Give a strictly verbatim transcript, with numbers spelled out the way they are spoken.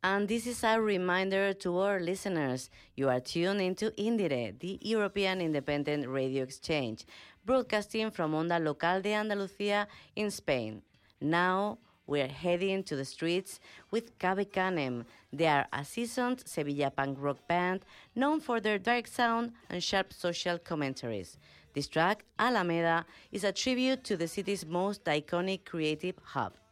And this is a reminder to our listeners. You are tuned into INDIRE, the European Independent Radio Exchange, broadcasting from Onda Local de Andalucía in Spain. Now, we're heading to the streets with Cabe Canem. They are a seasoned Sevilla punk rock band known for their dark sound and sharp social commentaries. This track, Alameda, is a tribute to the city's most iconic creative hub.